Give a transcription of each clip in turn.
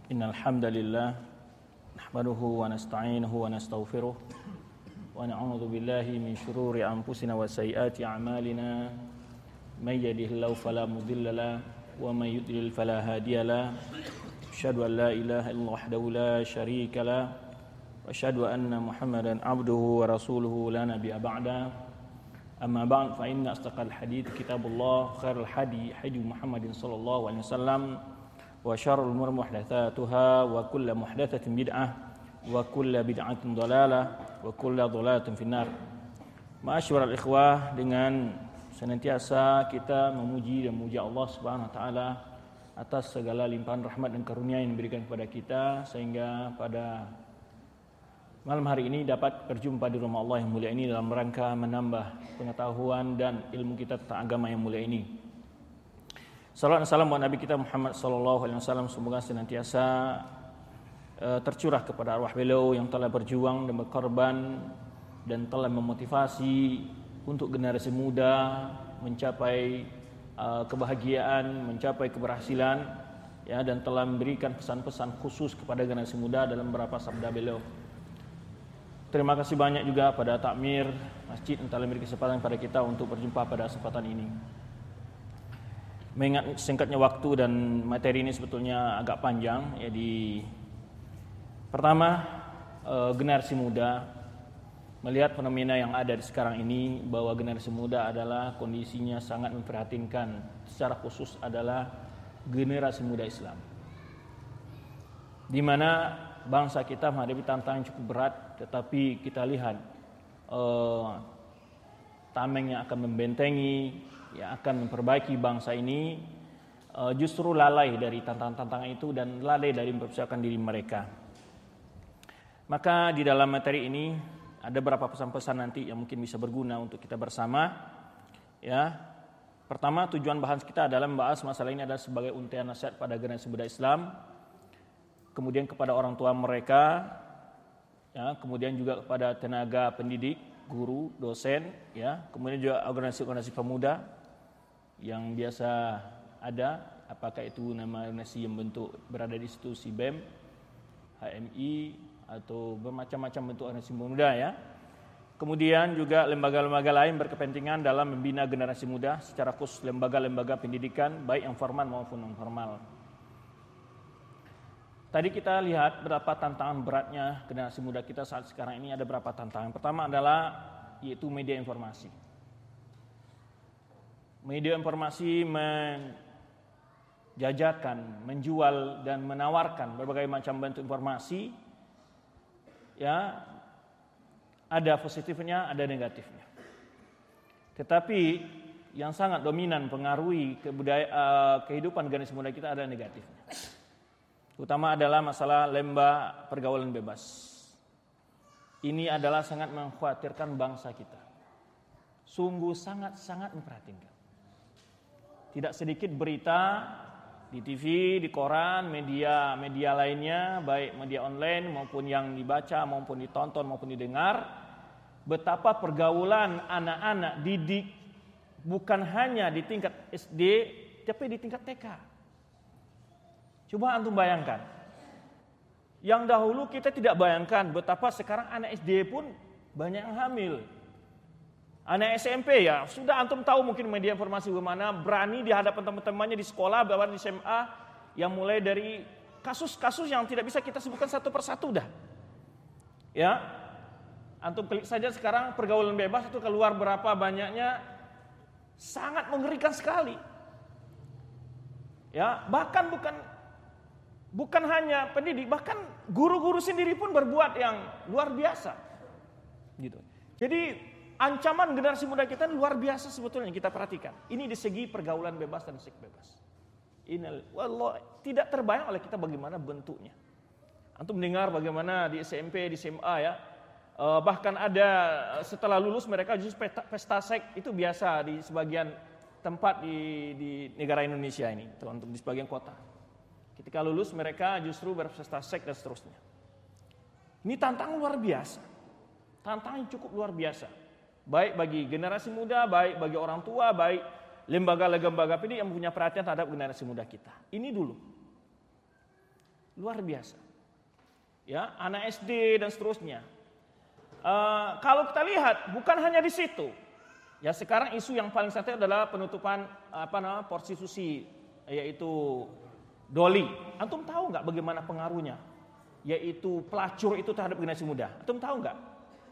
Innal hamdalillah nahmaduhu wa nasta'inuhu wa nastaghfiruh wa na'udzu billahi min shururi anfusina wa sayyiati a'malina may yahdihillahu fala mudilla lahu wa may yudlil fala hadiya lahu asyhadu an la ilaha illallah wahdahu la syarika lahu wa asyhadu anna Muhammadan abduhu wa rasuluhu la nabiyya ba'da amma ba'd fa inna asdaqal hadits kitabullah khairul hadi hadi Muhammadin sallallahu alaihi wasallam wa syarrul umuri muhdatsatuha wa kullu muhdatsatin bid'ah wa kullu bid'atin dhalalah wa kullu dhalalatin finnar. Ma'asyiral ikhwah, dengan senantiasa kita memuji dan memuji Allah Subhanahu wa taala atas segala limpahan rahmat dan karunia yang diberikan kepada kita sehingga pada malam hari ini dapat berjumpa di rumah Allah yang mulia ini dalam rangka menambah pengetahuan dan ilmu kita tentang agama yang mulia ini. Salawat dan salam buat Nabi kita Muhammad sallallahu alaihi wasallam, semoga senantiasa tercurah kepada arwah beliau yang telah berjuang dan berkorban dan telah memotivasi untuk generasi muda mencapai kebahagiaan, mencapai keberhasilan, ya, dan telah memberikan pesan-pesan khusus kepada generasi muda dalam beberapa sabda beliau. Terima kasih banyak juga pada takmir masjid yang telah memberi kesempatan kepada kita untuk berjumpa pada kesempatan ini. Mengingat singkatnya waktu dan materi ini sebetulnya agak panjang, jadi pertama, generasi muda melihat fenomena yang ada di sekarang ini bahwa generasi muda adalah kondisinya sangat memprihatinkan, secara khusus adalah generasi muda Islam, di mana bangsa kita menghadapi tantangan yang cukup berat, tetapi kita lihat tameng yang akan membentengi, yang akan memperbaiki bangsa ini justru lalai dari tantangan-tantangan itu dan lalai dari mempersiapkan diri mereka. Maka di dalam materi ini ada beberapa pesan-pesan nanti yang mungkin bisa berguna untuk kita bersama. Ya, pertama, tujuan bahas kita adalah membahas masalah ini adalah sebagai untayan nasihat pada generasi muda Islam, kemudian kepada orang tua mereka, ya, kemudian juga kepada tenaga pendidik, guru, dosen, ya, kemudian juga organisasi-organisasi pemuda yang biasa ada, apakah itu nama organisasi yang bentuk berada di institusi BEM, HMI, atau bermacam-macam bentuk organisasi pemuda, ya. Kemudian juga lembaga-lembaga lain berkepentingan dalam membina generasi muda, secara khusus lembaga-lembaga pendidikan baik yang formal maupun non formal. Tadi kita lihat berapa tantangan beratnya generasi muda kita saat sekarang ini. Ada berapa tantangan. Pertama adalah yaitu media informasi. Media informasi menjajakan, menjual dan menawarkan berbagai macam bentuk informasi. Ya, ada positifnya, ada negatifnya. Tetapi yang sangat dominan pengaruhi kehidupan generasi muda kita adalah negatifnya. Utama adalah masalah lembah pergaulan bebas. Ini adalah sangat mengkhawatirkan bangsa kita. Sungguh sangat-sangat memprihatinkan. Tidak sedikit berita di TV, di koran, media lainnya, baik media online maupun yang dibaca maupun ditonton maupun didengar, betapa pergaulan anak-anak didik bukan hanya di tingkat SD, tapi di tingkat TK. Coba antum bayangkan. Yang dahulu kita tidak bayangkan betapa sekarang anak SD pun banyak yang hamil. Anak SMP, ya sudah antum tahu mungkin media informasi bagaimana berani di hadapan teman-temannya di sekolah, bahkan di SMA, yang mulai dari kasus-kasus yang tidak bisa kita sebutkan satu persatu dah. Ya, antum klik saja sekarang pergaulan bebas itu keluar berapa banyaknya, sangat mengerikan sekali. Ya, bahkan bukan hanya pendidik, bahkan guru-guru sendiri pun berbuat yang luar biasa. Gitu. Jadi ancaman generasi muda kita luar biasa sebetulnya kita perhatikan. Ini di segi pergaulan bebas dan seks bebas. Ini tidak terbayang oleh kita bagaimana bentuknya. Antum mendengar bagaimana di SMP, di SMA, ya. Bahkan ada setelah lulus mereka justru pesta seks itu biasa di sebagian tempat di negara Indonesia ini, untuk di sebagian kota. Ketika lulus mereka justru berpesta seks dan seterusnya. Ini tantangan luar biasa. Tantangan cukup luar biasa. Baik bagi generasi muda, baik bagi orang tua, baik lembaga-lembaga pendidik yang punya perhatian terhadap generasi muda kita. Ini dulu. Luar biasa. Ya, anak SD dan seterusnya. Kalau kita lihat bukan hanya di situ. Ya, sekarang isu yang paling satu adalah penutupan prostitusi, yaitu doli. Antum tahu nggak bagaimana pengaruhnya? Yaitu pelacur itu terhadap generasi muda. Antum tahu nggak?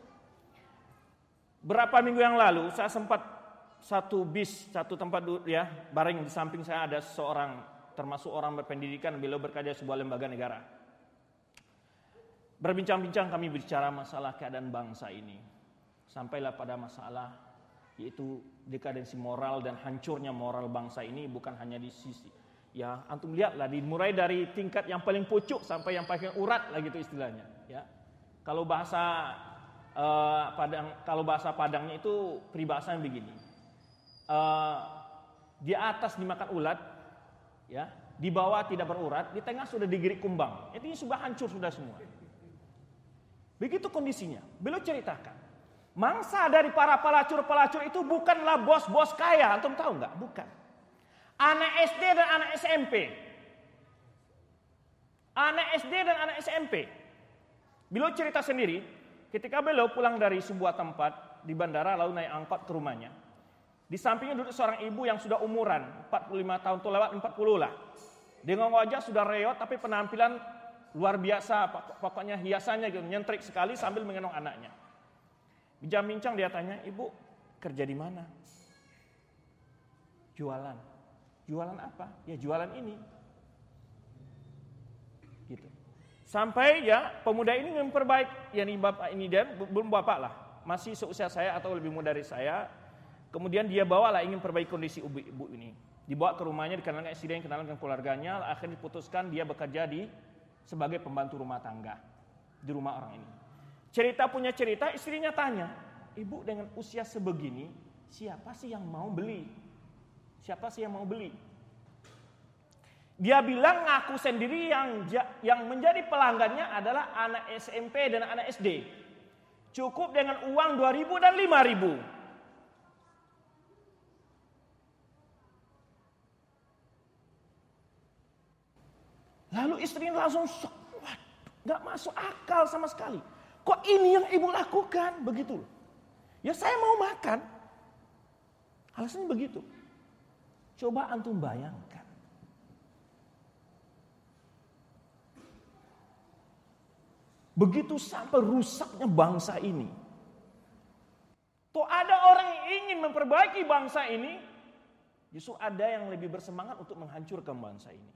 Berapa minggu yang lalu saya sempat satu tempat ya, bareng di samping saya ada seorang termasuk orang berpendidikan, beliau bekerja di sebuah lembaga negara. Berbincang-bincang kami bicara masalah keadaan bangsa ini. Sampailah pada masalah yaitu dekadensi moral dan hancurnya moral bangsa ini bukan hanya di sisi. Ya, antum lihatlah dimulai dari tingkat yang paling pucuk sampai yang paling urat lah gitu istilahnya, ya. Kalau bahasa Padangnya itu peribahasanya begini. Di atas dimakan ulat, ya, di bawah tidak berurat, di tengah sudah digirik kumbang. Ini sudah hancur sudah semua. Begitu kondisinya. Beliau ceritakan, mangsa dari para pelacur-pelacur itu bukanlah bos-bos kaya. Antum tahu nggak? Bukan. Anak SD dan anak SMP. Anak SD dan anak SMP. Beliau cerita sendiri, ketika beliau pulang dari sebuah tempat di bandara lalu naik angkot ke rumahnya. Di sampingnya duduk seorang ibu yang sudah umuran 45 tahun tuh lewat 40 lah. Dengan wajah sudah reot tapi penampilan luar biasa, pokoknya hiasannya gitu, nyentrik sekali sambil menggendong anaknya. Bincang-bincang dia tanya, "Ibu kerja di mana?" "Jualan." "Jualan apa?" "Ya jualan ini." Gitu. Sampai ya pemuda ini memperbaiki, yani bapak ini dan belum bapak lah, masih seusia saya atau lebih muda dari saya. Kemudian dia bawalah ingin perbaiki kondisi ibu ini. Dibawa ke rumahnya, dikenalkan istri, dikenalkan keluarganya, akhirnya diputuskan dia bekerja sebagai pembantu rumah tangga di rumah orang ini. Punya cerita, istrinya tanya, "Ibu dengan usia sebegini, siapa sih yang mau beli? Siapa sih yang mau beli?" Dia bilang ngaku sendiri yang menjadi pelanggannya adalah anak SMP dan anak SD. Cukup dengan uang 2.000 dan 5.000. Lalu istrinya langsung shock. Waduh, gak masuk akal sama sekali. Kok ini yang ibu lakukan? Begitu. Ya saya mau makan. Alasannya begitu. Coba antum bayangkan. Begitu sampai rusaknya bangsa ini. Tuh ada orang yang ingin memperbaiki bangsa ini, justru ada yang lebih bersemangat untuk menghancurkan bangsa ini.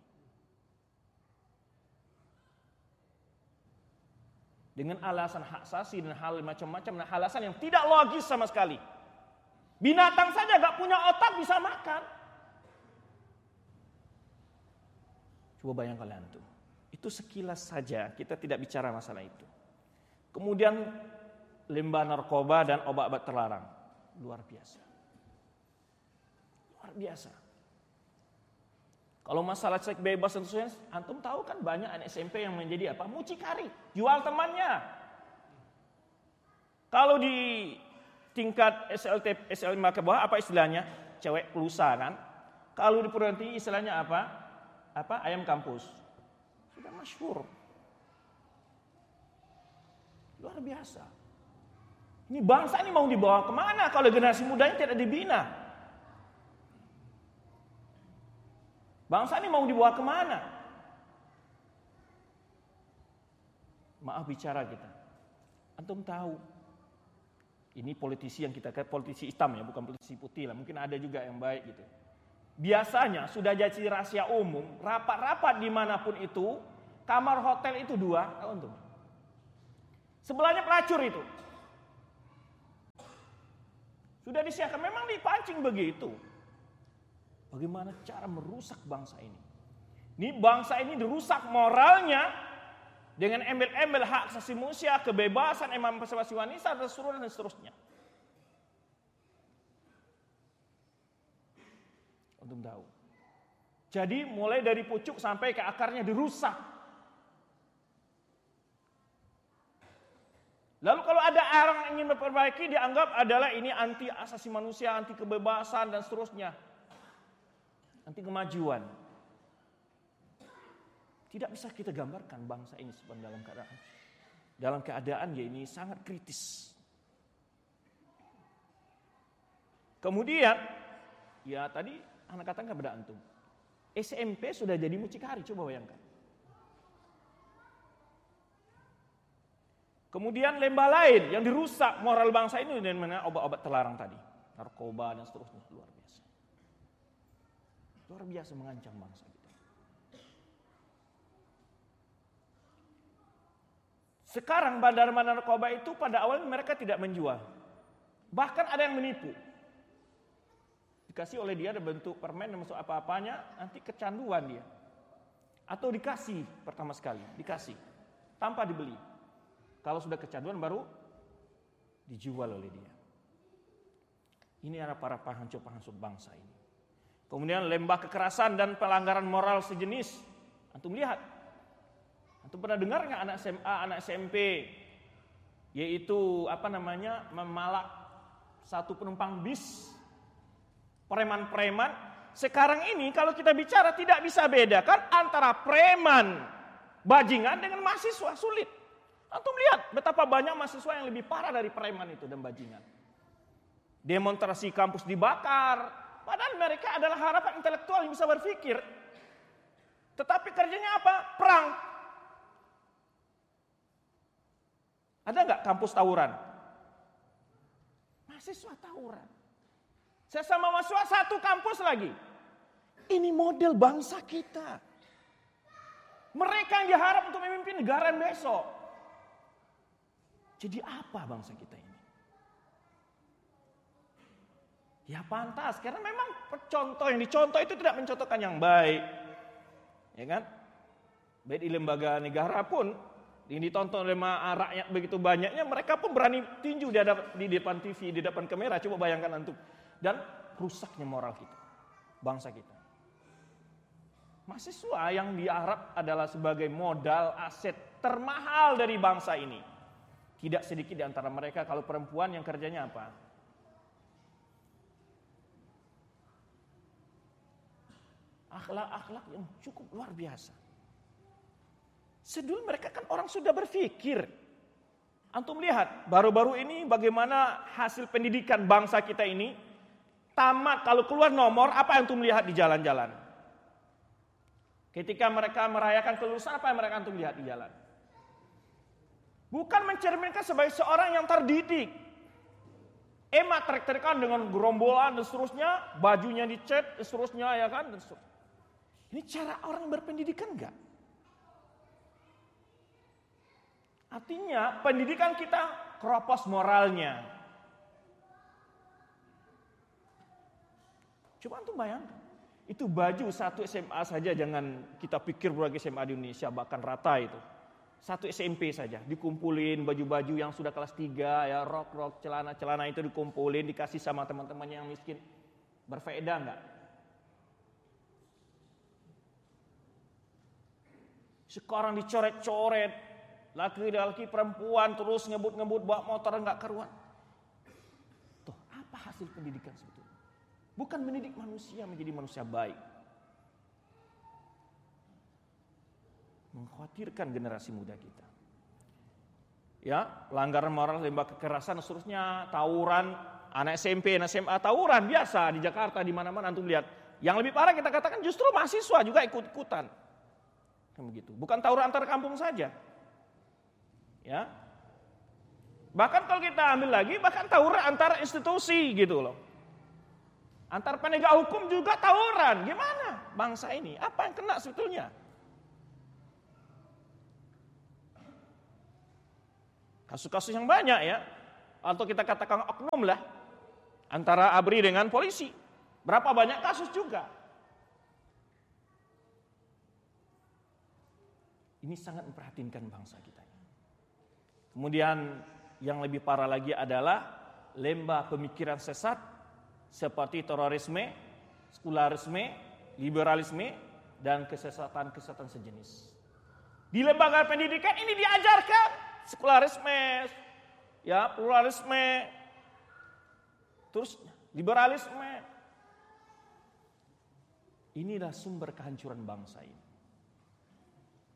Dengan alasan hak asasi dan hal macam-macam, dan alasan yang tidak logis sama sekali. Binatang saja gak punya otak bisa makan. Coba bayangkan kalian tuh. Itu sekilas saja, kita tidak bicara masalah itu. Kemudian limbah narkoba dan obat-obat terlarang. Luar biasa. Luar biasa. Kalau masalah seks bebas dan sebagainya, antum tahu kan banyak anak SMP yang menjadi apa? Mucikari, jual temannya. Kalau di tingkat SLM ke bawah apa istilahnya? Cewek pulsa kan? Kalau di perguruan tinggi istilahnya apa? Ayam kampus. Sudah masyhur. Luar biasa. Ini bangsa ini mau dibawa kemana kalau generasi mudanya tidak dibina? Bangsa ini mau dibawa kemana? Maaf bicara kita. Antum tahu, ini politisi yang kita kata politisi hitam ya, bukan politisi putih lah. Mungkin ada juga yang baik gitu. Biasanya sudah jadi rahasia umum, rapat-rapat dimanapun itu, kamar hotel itu 2, tahu antum? Sebelahnya pelacur itu. Sudah disiapkan, memang dipancing begitu. Bagaimana cara merusak bangsa ini? Ini bangsa ini dirusak moralnya dengan embel-embel hak asasi manusia, kebebasan, emansipasi wanita dan seterusnya. Untuk tahu. Jadi mulai dari pucuk sampai ke akarnya dirusak. Lalu kalau ada orang yang ingin memperbaiki dianggap adalah ini anti asasi manusia, anti kebebasan dan seterusnya. Anti kemajuan. Tidak bisa kita gambarkan bangsa ini sebenarnya dalam keadaan ya ini sangat kritis. Kemudian, ya tadi anak katakan kepada antum, SMP sudah jadi mucikari, coba bayangkan. Kemudian lembah lain yang dirusak moral bangsa ini dengan obat-obat terlarang tadi, narkoba dan seterusnya, luar biasa. Luar biasa mengancam bangsa kita. Sekarang bandar-bandar narkoba itu pada awalnya mereka tidak menjual. Bahkan ada yang menipu. Dikasih oleh dia ada bentuk permen dan masuk apa-apanya, nanti kecanduan dia. Atau dikasih pertama sekali, dikasih tanpa dibeli. Kalau sudah kecanduan baru dijual oleh dia. Ini adalah para penghancur-penghancur bangsa ini. Kemudian lembah kekerasan dan pelanggaran moral sejenis. Antum lihat. Antum pernah dengar nggak anak SMA, anak SMP, yaitu memalak satu penumpang bis, preman-preman. Sekarang ini kalau kita bicara tidak bisa bedakan antara preman bajingan dengan mahasiswa, sulit. Antum lihat betapa banyak mahasiswa yang lebih parah dari preman itu dan bajingan. Demonstrasi kampus dibakar, padahal mereka adalah harapan intelektual yang bisa berpikir. Tetapi kerjanya apa? Perang. Ada nggak kampus tawuran? Mahasiswa tawuran. Saya sama mahasiswa satu kampus lagi. Ini model bangsa kita. Mereka yang diharap untuk memimpin negara besok. Jadi apa bangsa kita ini? Ya pantas, karena memang contoh yang dicontoh itu tidak mencontohkan yang baik. Ya kan? Baik di lembaga negara pun, yang ditonton oleh rakyat begitu banyaknya, mereka pun berani tinju di depan TV, di depan kamera. Coba bayangkan antum. Dan rusaknya moral kita, bangsa kita. Mahasiswa yang diharap adalah sebagai modal aset termahal dari bangsa ini. Tidak sedikit di antara mereka kalau perempuan yang kerjanya apa? Akhlak-akhlak yang cukup luar biasa. Sedul mereka kan orang sudah berpikir. Antum lihat baru-baru ini bagaimana hasil pendidikan bangsa kita ini. Tamat kalau keluar nomor apa yang antum lihat di jalan-jalan? Ketika mereka merayakan kelulusan apa yang mereka antum lihat di jalan? Bukan mencerminkan sebagai seorang yang terdidik. Emak terik-terikan dengan gerombolan dan seterusnya, bajunya dicat dan seterusnya ya kan. Dan seterusnya. Ini cara orang berpendidikan enggak? Artinya pendidikan kita keropos moralnya. Coba antum bayangkan. Itu baju satu SMA saja, jangan kita pikir berbagai SMA di Indonesia bahkan rata itu. Satu SMP saja dikumpulin baju-baju yang sudah kelas 3 ya, rok-rok, celana-celana itu dikumpulin dikasih sama teman-temannya yang miskin. Berfaedah enggak? Sekarang dicoret-coret, laki-laki perempuan terus ngebut-ngebut bawa motor enggak karuan. Tuh, apa hasil pendidikan sebetulnya? Bukan mendidik manusia menjadi manusia baik. Mengkhawatirkan generasi muda kita. Ya, pelanggaran moral, lembah kekerasan, seterusnya, tawuran, anak SMP, anak SMA, tawuran biasa di Jakarta di mana-mana antum lihat. Yang lebih parah kita katakan justru mahasiswa juga ikut-ikutan. Kan begitu. Bukan tawuran antar kampung saja. Ya. Bahkan kalau kita ambil lagi bahkan tawuran antar institusi gitu loh. Antar penegak hukum juga tawuran. Gimana bangsa ini? Apa yang kena sebetulnya? Kasus-kasus yang banyak ya. Atau kita katakan oknum lah. Antara ABRI dengan polisi. Berapa banyak kasus juga. Ini sangat memprihatinkan bangsa kita. Kemudian yang lebih parah lagi adalah lembah pemikiran sesat seperti terorisme, sekularisme, liberalisme, dan kesesatan-kesesatan sejenis. Di lembaga pendidikan ini diajarkan sekularisme, ya pluralisme, terus liberalisme. Inilah sumber kehancuran bangsa ini.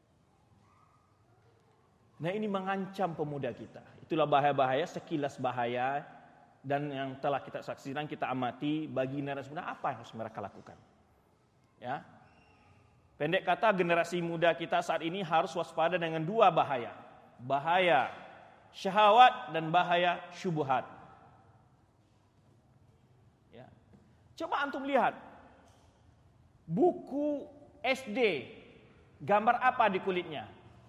Nah, ini mengancam pemuda kita. Itulah bahaya-bahaya, sekilas bahaya, dan yang telah kita saksikan, kita amati bagi generasi muda apa yang harus mereka lakukan. Ya. Pendek kata, generasi muda kita saat ini harus waspada dengan dua bahaya. Bahaya syahwat dan bahaya syubhat. Ya. Coba antum lihat buku SD, gambar apa di kulitnya?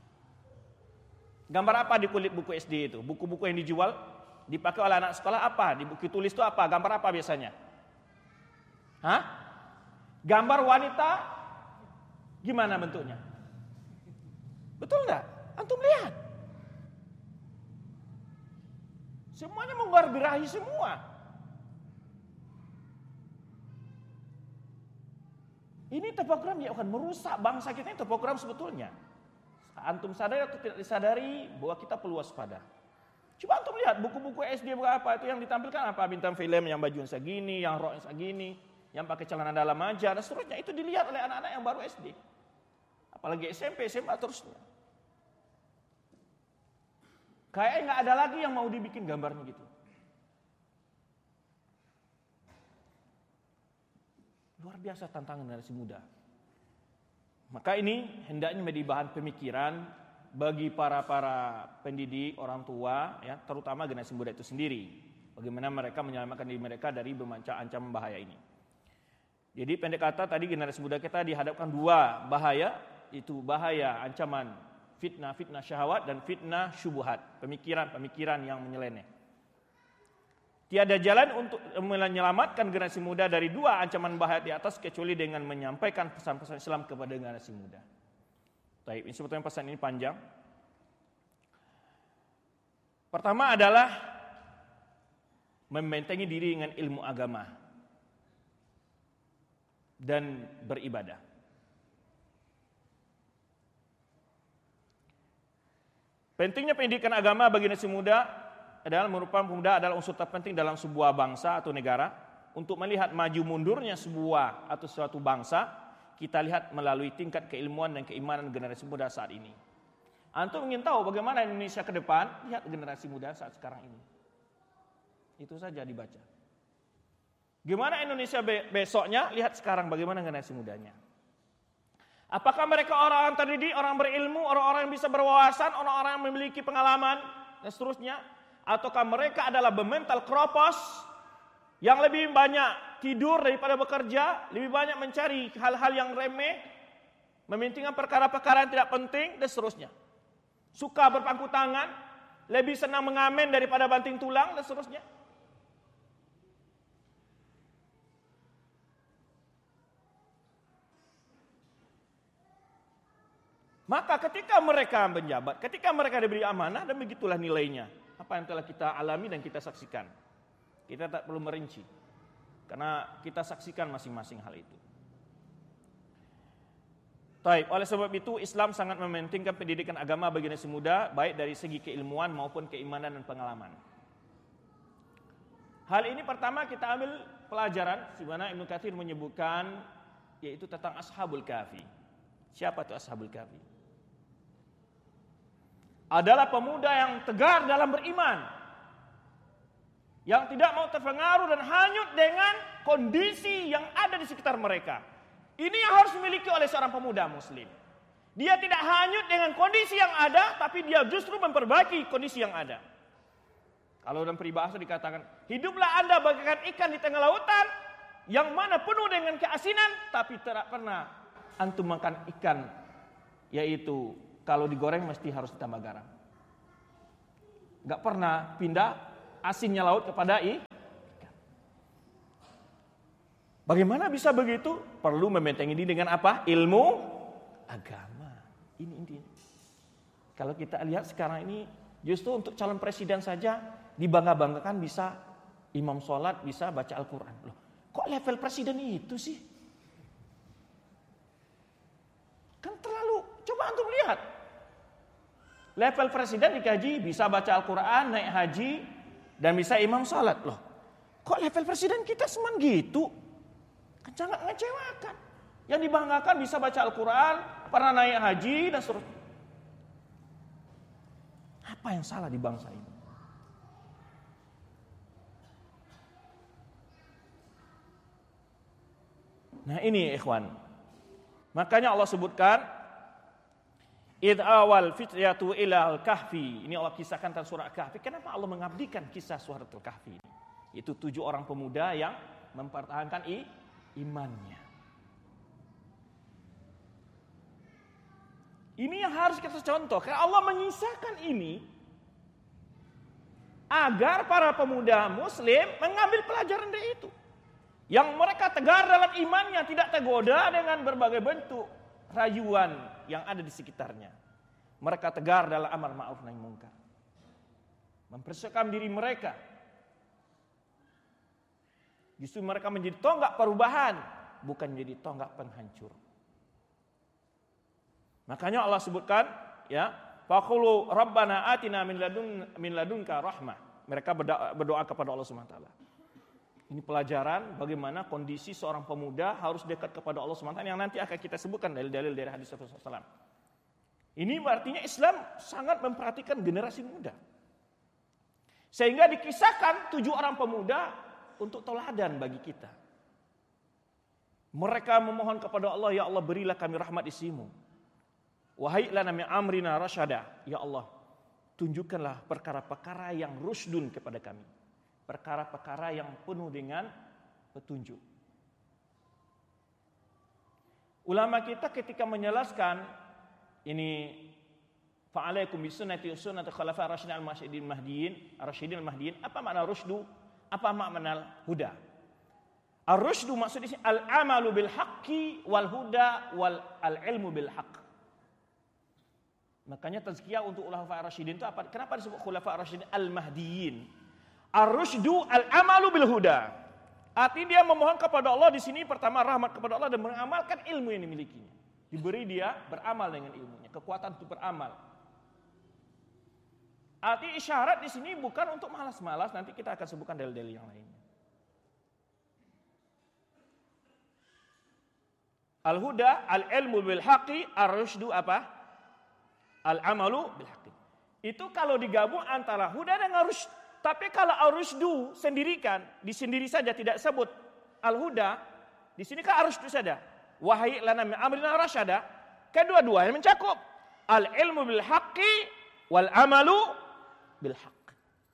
Gambar apa di kulit buku SD itu? Buku-buku yang dijual dipakai oleh anak sekolah apa? Di buku tulis itu apa? Gambar apa biasanya? Hah? Gambar wanita gimana bentuknya? Betul enggak? Antum lihat. Semuanya menggambar birahi semua. Ini topogram yang akan merusak bangsa kita. Ini topogram sebetulnya. Antum sadari atau tidak disadari bahwa kita perlu waspada. Coba antum lihat buku-buku SD berapa itu yang ditampilkan apa? Bintang film yang baju segini, yang rok segini, yang pakai celana dalam aja dan seterusnya. Itu dilihat oleh anak-anak yang baru SD. Apalagi SMP, SMA terusnya. Kayaknya nggak ada lagi yang mau dibikin gambarnya gitu. Luar biasa tantangan generasi muda. Maka ini hendaknya menjadi bahan pemikiran bagi para pendidik, orang tua, ya, terutama generasi muda itu sendiri. Bagaimana mereka menyelamatkan diri mereka dari bermacam ancaman bahaya ini. Jadi pendek kata tadi generasi muda kita dihadapkan dua bahaya, itu bahaya ancaman fitnah syahwat dan fitnah syubhat, pemikiran yang menyeleneh. Tiada jalan untuk menyelamatkan generasi muda dari dua ancaman bahaya di atas kecuali dengan menyampaikan pesan-pesan Islam kepada generasi muda. Baik, ini sebetulnya pesan ini panjang. Pertama adalah membentengi diri dengan ilmu agama dan beribadah. Pentingnya pendidikan agama bagi generasi muda adalah merupakan pemuda adalah unsur terpenting dalam sebuah bangsa atau negara. Untuk melihat maju mundurnya sebuah atau suatu bangsa, kita lihat melalui tingkat keilmuan dan keimanan generasi muda saat ini. Antum ingin tahu bagaimana Indonesia ke depan? Lihat generasi muda saat sekarang ini. Itu saja dibaca. Gimana Indonesia besoknya? Lihat sekarang bagaimana generasi mudanya. Apakah mereka orang terdidik, orang berilmu, orang-orang yang bisa berwawasan, orang-orang yang memiliki pengalaman dan seterusnya? Ataukah mereka adalah bemental keropos yang lebih banyak tidur daripada bekerja, lebih banyak mencari hal-hal yang remeh, mementingkan perkara-perkara yang tidak penting dan seterusnya. Suka berpangku tangan, lebih senang mengamen daripada banting tulang dan seterusnya. Maka ketika mereka menjabat, ketika mereka diberi amanah, dan begitulah nilainya. Apa yang telah kita alami dan kita saksikan. Kita tak perlu merinci. Karena kita saksikan masing-masing hal itu. Baik, oleh sebab itu Islam sangat mementingkan pendidikan agama bagi generasi muda, baik dari segi keilmuan maupun keimanan dan pengalaman. Hal ini pertama kita ambil pelajaran, di mana Ibnu Katsir menyebutkan, yaitu tentang Ashabul Kahfi. Siapa itu Ashabul Kahfi? Adalah pemuda yang tegar dalam beriman, yang tidak mau terpengaruh dan hanyut dengan kondisi yang ada di sekitar mereka. Ini yang harus dimiliki oleh seorang pemuda muslim. Dia tidak hanyut dengan kondisi yang ada, tapi dia justru memperbaiki kondisi yang ada. Kalau dalam peribahasa dikatakan, hiduplah Anda bagaikan ikan di tengah lautan, yang mana penuh dengan keasinan, tapi tidak pernah antum makan ikan, yaitu kalau digoreng mesti harus ditambah garam. Gak pernah pindah asinnya laut kepada ikan. Bagaimana bisa begitu? Perlu membentengi diri dengan apa? Ilmu agama. Ini intinya. Kalau kita lihat sekarang ini, justru untuk calon presiden saja dibangga-banggakan bisa imam sholat, bisa baca Al-Quran. Loh, kok level presiden itu sih? Kan terlalu, coba antum lihat. Level presiden dikaji, bisa baca Al-Quran, naik haji, dan bisa imam salat. Loh, kok level presiden kita seman gitu? Kan sangat mengecewakan. Yang dibanggakan bisa baca Al-Quran, pernah naik haji, dan seterusnya. Apa yang salah di bangsa ini? Nah ini ikhwan. Makanya Allah sebutkan id awal fityatu ilal kahfi. Ini Allah kisahkan tentang surah Kahfi. Kenapa Allah mengabdikan kisah surah Al-Kahfi ini? Itu 7 orang pemuda yang mempertahankan imannya. Ini yang harus kita contoh. Karena Allah mengisahkan ini agar para pemuda muslim mengambil pelajaran dari itu. Yang mereka tegar dalam imannya, tidak tergoda dengan berbagai bentuk rayuan yang ada di sekitarnya. Mereka tegar dalam amar ma'ruf nahi munkar. Mempersiapkan diri mereka. Justru mereka menjadi tonggak perubahan, bukan menjadi tonggak penghancur. Makanya Allah sebutkan, ya, faqulu rabbana atina min ladunka rahmah. Mereka berdoa kepada Allah Subhanahu wa taala. Ini pelajaran bagaimana kondisi seorang pemuda harus dekat kepada Allah SWT yang nanti akan kita sebutkan dalil-dalil dari hadis Rasulullah SAW. Ini artinya Islam sangat memperhatikan generasi muda. Sehingga dikisahkan 7 orang pemuda untuk teladan bagi kita. Mereka memohon kepada Allah, ya Allah berilah kami rahmat isimu. Wahai lana min amrina rasyada, ya Allah tunjukkanlah perkara-perkara yang rusdun kepada kami. Perkara-perkara yang penuh dengan petunjuk. Ulama kita ketika menjelaskan ini fa'alaikum bisunnati wa sunnati khulafa'i ar-rasyidin al-mahdiyyin, apa makna rusdu? Apa makna huda? Ar-rusdu maksudnya al-amalu bil haqqi wal huda wal al-ilmu bil haqq. Makanya tazkiyah untuk khulafa'i ar-rasyidin itu apa? Kenapa disebut khulafa'i ar-rasyidin al-mahdiyyin? Ar-rusydu al-amalu bil huda. Artinya dia memohon kepada Allah di sini pertama rahmat kepada Allah dan mengamalkan ilmu yang dimilikinya. Diberi dia beramal dengan ilmunya, kekuatan untuk beramal. Arti isyarat di sini bukan untuk malas-malas, nanti kita akan sebutkan dalil-dalil yang lainnya. Al-huda al-ilmu bil haqqi, ar-rusydu apa? Al-amalu bil haqqi. Itu kalau digabung antara huda dengan rusyd. Tapi kalau ar-rusydu sendirikan, disendiri saja tidak sebut al-huda, di sini kan ar-rusydu saja. Wahai lana min amrina rasyada, kedua-duanya mencakup al-ilmu bil haqqi wal amalu bil haqq.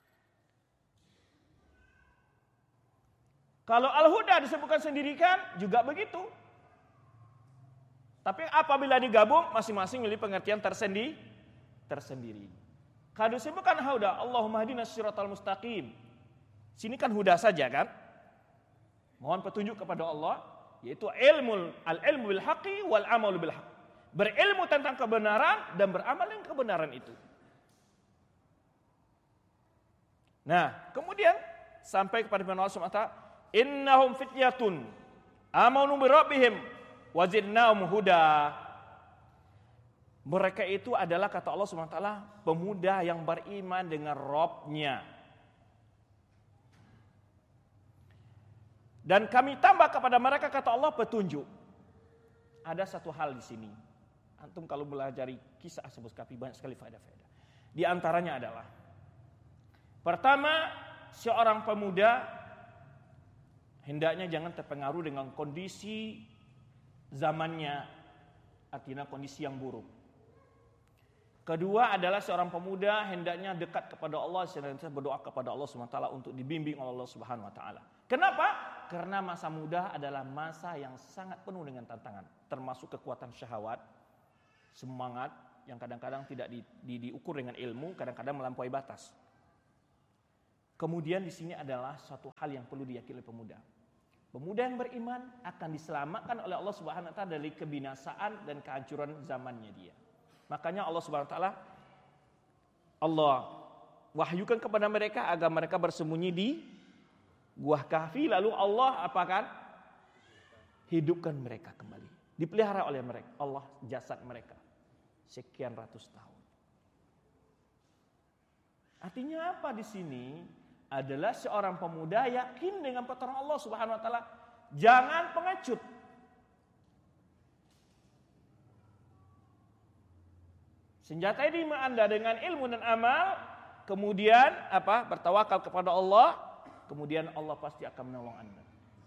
Kalau al-huda disebutkan sendirikan juga begitu. Tapi apabila digabung masing-masing memiliki pengertian tersendiri. Kalau disebutkan huda, Allahumma hadinas siratal mustaqim. Sini kan huda saja kan? Mohon petunjuk kepada Allah, yaitu al-ilmu bil haqqi wal amalu bil haqq. Berilmu tentang kebenaran dan beramal dengan kebenaran itu. Nah, kemudian sampai kepada firman Allah Subhanahu wa taala, innahum fityatun amanu bi rabbihim wa zidnahum huda. Mereka itu adalah kata Allah SWT pemuda yang beriman dengan Rabb-nya. Dan kami tambah kepada mereka kata Allah petunjuk. Ada satu hal di sini. Antum kalau belajar kisah Ashabul Kahfi banyak sekali faedah-faedah. Di antaranya adalah pertama, seorang pemuda hendaknya jangan terpengaruh dengan kondisi zamannya, artinya kondisi yang buruk. Kedua adalah seorang pemuda hendaknya dekat kepada Allah, senantiasa berdoa kepada Allah SWT untuk dibimbing oleh Allah Subhanahu wa taala. Kenapa? Karena masa muda adalah masa yang sangat penuh dengan tantangan, termasuk kekuatan syahwat, semangat yang kadang-kadang tidak diukur dengan ilmu, kadang-kadang melampaui batas. Kemudian di sini adalah suatu hal yang perlu diyakini oleh pemuda. Pemuda yang beriman akan diselamatkan oleh Allah Subhanahu wa taala dari kebinasaan dan kehancuran zamannya dia. Makanya Allah Subhanahu wa taala wahyukan kepada mereka agar mereka bersembunyi di Gua Kahfi, lalu Allah apakan? Hidupkan mereka kembali. Dipelihara oleh mereka Allah jasad mereka sekian ratus tahun. Artinya apa di sini? Adalah seorang pemuda yakin dengan pertolongan Allah Subhanahu wa taala, jangan pengecut. Senjata iman Anda dengan ilmu dan amal, kemudian bertawakal kepada Allah, kemudian Allah pasti akan menolong Anda.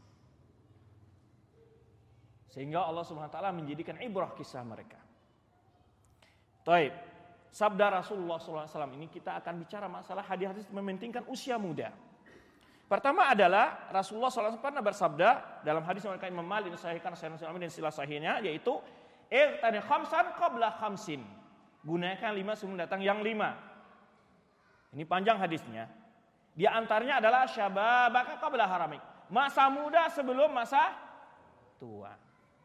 Sehingga Allah Subhanahu wa taala menjadikan ibrah kisah mereka. Taib. Sabda Rasulullah SAW ini kita akan bicara masalah hadis-hadis mementingkan usia muda. Pertama adalah Rasulullah SAW pernah bersabda dalam hadis yang Imam Malik disahihkan dan istilah sahihnya, yaitu irtani khamsan qabla khamsin. Gunakan 5 sebelum datang yang 5. Ini panjang hadisnya. Di antaranya adalah syababaka qabla haramik. Masa muda sebelum masa tua.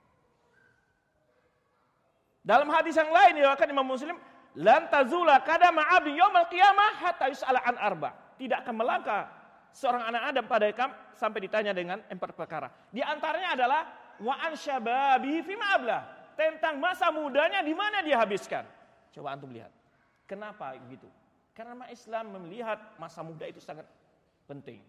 Dalam hadis yang lain diriwayatkan Imam Muslim, lan tazula qadama 'abdi yaumil qiyamah hatta yus'ala an arba. Tidak akan melangkah seorang anak Adam pada sampai ditanya dengan 4 perkara. Di antaranya adalah wa an syababihi fi ma'ablah. Tentang masa mudanya di mana dia habiskan. Coba antum lihat. Kenapa begitu? Karena Islam melihat masa muda itu sangat penting.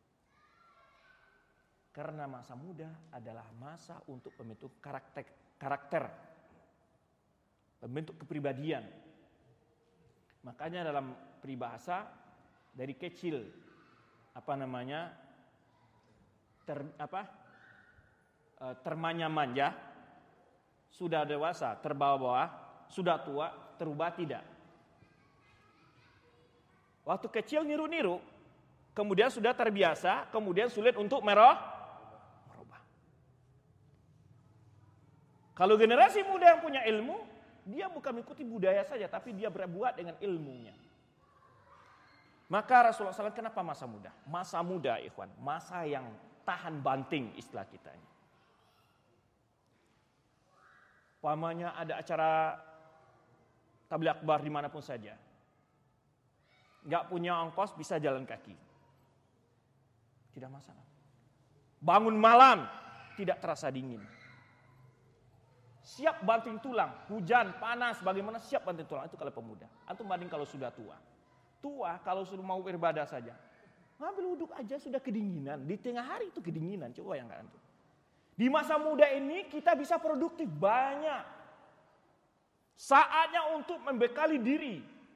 Karena masa muda adalah masa untuk membentuk karakter, membentuk kepribadian. Makanya dalam peribahasa dari kecil termanja-manja, sudah dewasa terbawa-bawa, sudah tua terubah tidak. Waktu kecil niru-niru, kemudian sudah terbiasa, kemudian sulit untuk merubah. Kalau generasi muda yang punya ilmu, dia bukan mengikuti budaya saja, tapi dia berbuat dengan ilmunya. Maka Rasulullah SAW kenapa masa muda? Masa muda, ikhwan, masa yang tahan banting istilah kitanya. Umpamanya ada acara tabligh akbar dimanapun saja, nggak punya ongkos bisa jalan kaki, tidak masalah. Bangun malam tidak terasa dingin. Siap banting tulang, hujan, panas, bagaimana siap banting tulang. Itu kalau pemuda. Antum banding kalau sudah tua. Tua kalau sudah mau beribadah saja, ngambil wuduk aja sudah kedinginan. Di tengah hari itu kedinginan, coba yang nggak antum. Di masa muda ini kita bisa produktif banyak. Saatnya untuk membekali diri.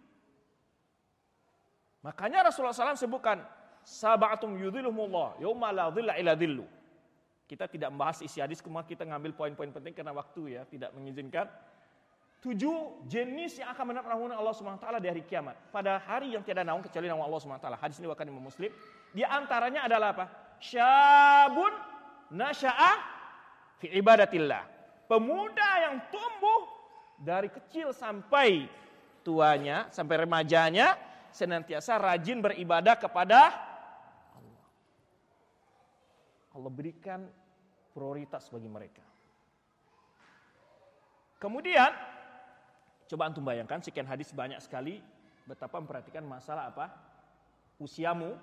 Makanya Rasulullah SAW sebutkan, sab'atum yudhilluhumullah yauma la dhilla illa dhillu. Kita tidak membahas isi hadis, cuma kita ngambil poin-poin penting karena waktu ya tidak mengizinkan. 7 jenis yang akan mendapat naungan Allah Subhanahu wa taala di hari kiamat. Pada hari yang tiada naung kecuali naungan Allah Subhanahu wa taala. Hadis ini diriwayatkan Imam Muslim. Di antaranya adalah apa? Syabun nasya'a fi ibadatillah. Pemuda yang tumbuh dari kecil sampai tuanya, sampai remajanya, senantiasa rajin beribadah kepada Allah berikan prioritas bagi mereka. Kemudian, coba antum bayangkan sekian hadis banyak sekali betapa memperhatikan masalah apa? Usia muda.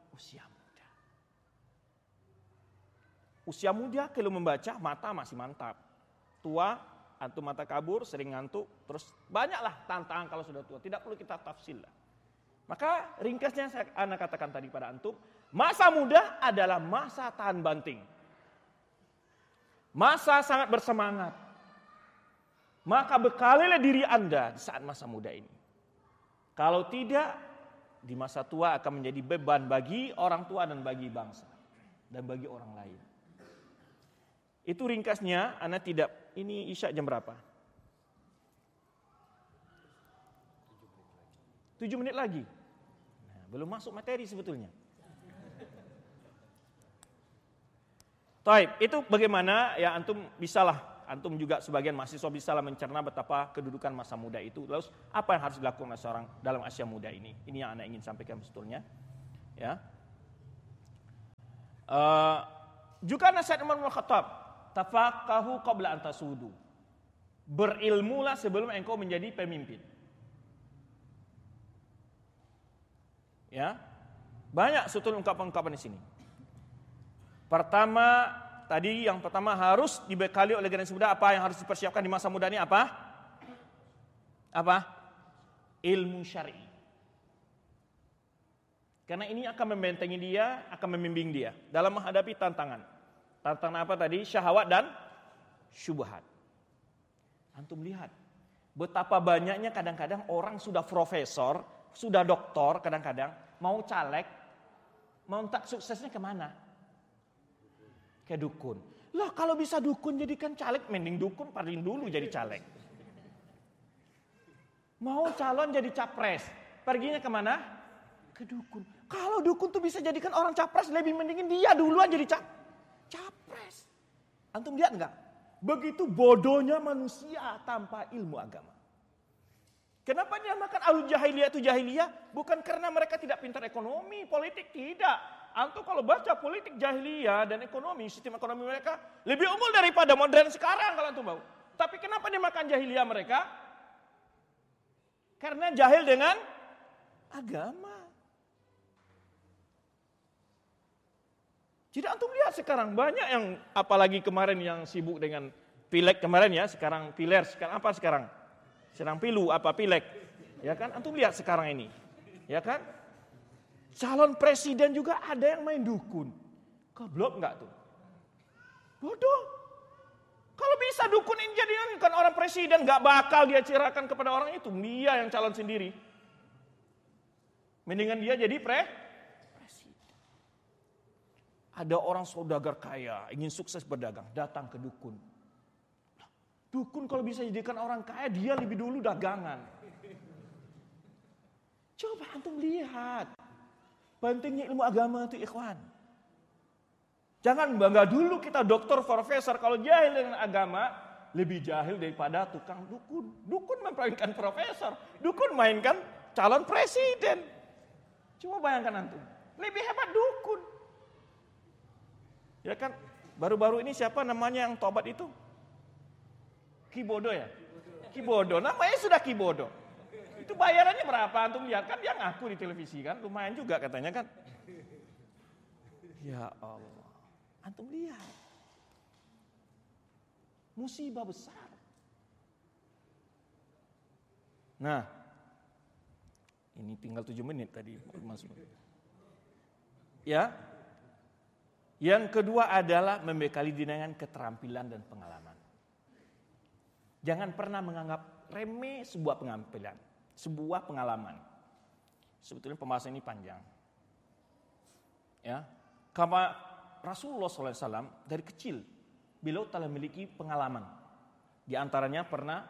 Usia muda kalau membaca mata masih mantap. Tua, antum mata kabur, sering ngantuk, terus banyaklah tantangan kalau sudah tua. Tidak perlu kita tafsir lah. Maka ringkasnya saya katakan tadi pada antum, masa muda adalah masa tahan banting. Masa sangat bersemangat. Maka bekalilah diri Anda di saat masa muda ini. Kalau tidak, di masa tua akan menjadi beban bagi orang tua dan bagi bangsa. Dan bagi orang lain. Itu ringkasnya, Anda tidak, ini Isya jam berapa? 7 menit lagi. Nah, belum masuk materi sebetulnya. Taib, itu bagaimana ya antum juga sebagian mahasiswa bisalah mencerna betapa kedudukan masa muda itu. Lalu apa yang harus dilakukan seorang dalam usia muda ini? Ini yang Anda ingin sampaikan sebetulnya. Ya. Juga nasihat Umar bin Khattab, tafaqahu qabla an tasudu. Berilmulah sebelum engkau menjadi pemimpin. Ya. Banyak sebetulnya ungkapan-ungkapan di sini. Pertama, tadi yang pertama harus dibekali oleh generasi muda. Apa yang harus dipersiapkan di masa muda ini apa? Apa? Ilmu syar'i. Karena ini akan membentengi dia, akan membimbing dia dalam menghadapi tantangan. Tantangan apa tadi? Syahwat dan syubhat. Antum lihat, Betapa banyaknya kadang-kadang orang sudah profesor, sudah doktor kadang-kadang, mau caleg, mau tak suksesnya kemana? Ke dukun. Lah kalau bisa dukun jadikan caleg, mending dukun paling dulu jadi caleg. Mau calon jadi capres, perginya kemana? Ke dukun. Kalau dukun tuh bisa jadikan orang capres, lebih mendingin dia duluan jadi capres. Antum lihat enggak? Begitu bodohnya manusia tanpa ilmu agama. Kenapa dinamakan ahlu jahiliyah itu jahiliyah? Bukan karena mereka tidak pintar ekonomi, politik, tidak. Antum kalau baca politik jahiliyah dan ekonomi, sistem ekonomi mereka lebih unggul daripada modern sekarang kalau antum tahu. Tapi kenapa dinamakan jahiliyah mereka? Karena jahil dengan agama. Jadi antum lihat sekarang banyak yang, apalagi kemarin yang sibuk dengan pileg kemarin ya, sekarang piler, sekarang apa sekarang? Sedang pilu apa pileg. Ya kan? Antum lihat sekarang ini. Ya kan? Calon presiden juga ada yang main dukun. Goblok enggak tuh? Bodoh. Kalau bisa dukun ini jadikan orang presiden, enggak bakal dia cerahkan kepada orang itu. Dia yang calon sendiri. Mendingan dia jadi presiden. Ada orang saudagar kaya, ingin sukses berdagang, datang ke dukun. Dukun kalau bisa jadikan orang kaya, dia lebih dulu dagangan. Coba antum lihat. Pentingnya ilmu agama itu ikhwan. Jangan bangga dulu kita dokter, profesor. Kalau jahil dengan agama, lebih jahil daripada tukang dukun. Dukun memainkan profesor. Dukun mainkan calon presiden. Coba bayangkan antum. Lebih hebat dukun. Ya kan, baru-baru ini siapa namanya yang tobat itu? Kibodo ya? Kibodo, namanya sudah Kibodo. Itu bayarannya berapa? Antum lihat kan dia ngaku di televisi kan, lumayan juga katanya kan. Ya Allah, antum lihat. Musibah besar. Nah, ini tinggal 7 menit tadi masuk. Ya. Yang kedua adalah membekali diri dengan keterampilan dan pengalaman. Jangan pernah menganggap remeh sebuah pengampilan, sebuah pengalaman. Sebetulnya pembahasan ini panjang. Ya, karena Rasulullah SAW dari kecil beliau telah memiliki pengalaman. Di antaranya pernah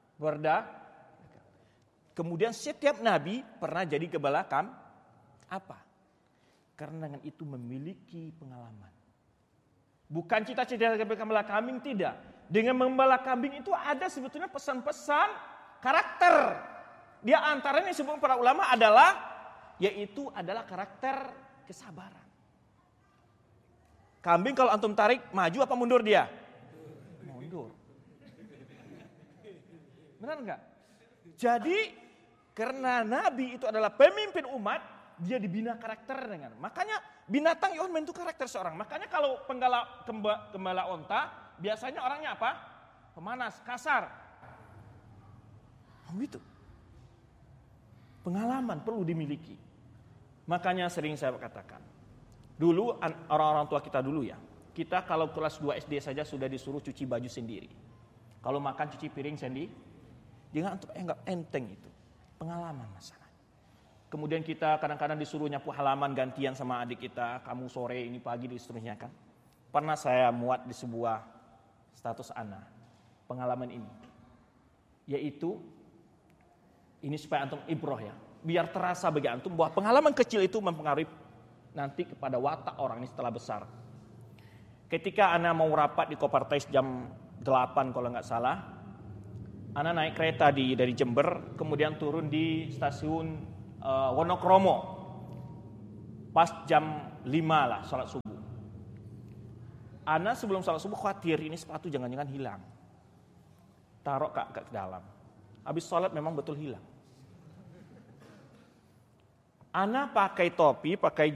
kemudian setiap nabi pernah jadi gembala apa? Karena dengan itu memiliki pengalaman. Bukan cita-cita gembala kambing, tidak. Dengan membala kambing itu ada sebetulnya pesan-pesan karakter. Di antaranya disebut para ulama yaitu adalah karakter kesabaran. Kambing kalau antum tarik maju apa mundur dia? Mundur. Benar enggak? Jadi karena Nabi itu adalah pemimpin umat, dia dibina karakter dengan. Makanya binatang yang membentuk karakter seorang. Makanya kalau gembala onta, biasanya orangnya apa? Pemanas, kasar. Begitu. Pengalaman perlu dimiliki. Makanya sering saya katakan. Dulu orang-orang tua kita dulu ya. Kita kalau kelas 2 SD saja sudah disuruh cuci baju sendiri. Kalau makan cuci piring sendiri. Jangan enggak enteng itu. Pengalaman masalah. Kemudian kita kadang-kadang disuruh nyapu halaman gantian sama adik kita. Kamu sore, ini pagi, dan seterusnya kan. Pernah saya muat di sebuah status anak. Pengalaman ini. Yaitu, ini supaya antum ibroh ya. Biar terasa bagi antum bahwa pengalaman kecil itu mempengaruhi nanti kepada watak orang ini setelah besar. Ketika anak mau rapat di Kopartais jam 8 kalau nggak salah. Anak naik kereta dari Jember. Kemudian turun di stasiun Wonokromo pas jam 5 lah salat subuh. Ana sebelum salat subuh khawatir ini sepatu jangan-jangan hilang. Taruh ke dalam. Habis salat memang betul hilang. Ana pakai topi, pakai